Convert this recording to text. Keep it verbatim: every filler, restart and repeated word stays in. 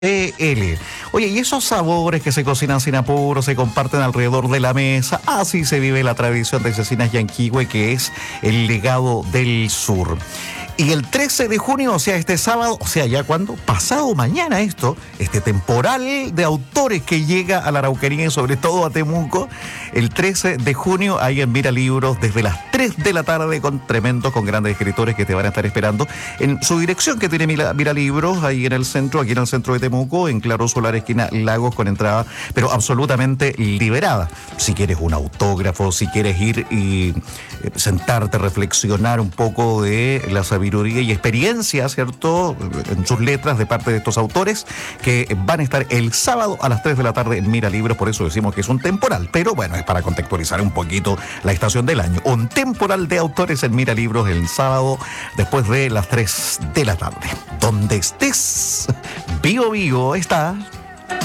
E L. Oye, y esos sabores que se cocinan sin apuro, se comparten alrededor de la mesa, así se vive la tradición de Cecinas Yanquihue, que es el legado del sur. Y el trece de junio, o sea, este sábado, o sea, ya cuando, pasado mañana esto, este temporal de autores que llega a la Araucanía y sobre todo a Temuco, el trece de junio, ahí en Mira Libros, desde las tres de la tarde, con tremendos, con grandes escritores que te van a estar esperando en su dirección que tiene Mira, Mira Libros, ahí en el centro, aquí en el centro de Temuco, en Claro Solar, esquina Lagos, con entrada, pero absolutamente liberada. Si quieres un autógrafo, si quieres ir y eh, sentarte, reflexionar un poco de la sabiduría y experiencia, ¿cierto?, en sus letras de parte de estos autores que van a estar el sábado a las tres de la tarde en Mira Libros. Por eso decimos que es un temporal, pero bueno, es para contextualizar un poquito la estación del año. Un temporal de autores en Mira Libros el sábado después de las tres de la tarde. Donde estés, Bio Bio está.